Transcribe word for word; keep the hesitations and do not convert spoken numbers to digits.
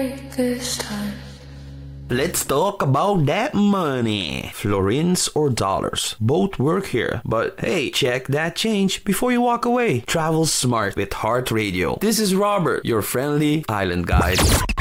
this time. Let's talk about that money. Florins or dollars. Both work here. But hey, check that change before you walk away. Travel smart with Heart Radio. This is Robert, your friendly island guide.